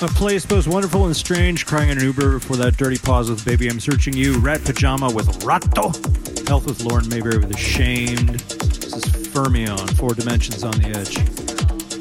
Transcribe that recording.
A place both wonderful and strange. Crying in an Uber for that dirty pause with Baby I'm Searching You. Rat Pajama with Ratto. Health with Lauren Mayberry with Ashamed. This is Fermion, Four Dimensions on the Edge.